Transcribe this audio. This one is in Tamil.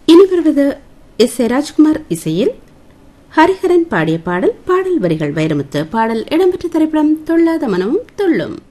இனி வருவது எஸ். ஏ. ராஜ்குமார் இசையில் ஹரிஹரன் பாடிய பாடல். பாடல் வரிகள் வைரமுத்து. பாடல் இடம்பெற்ற திரைப்படம் துள்ளாத மனமும் துள்ளும்.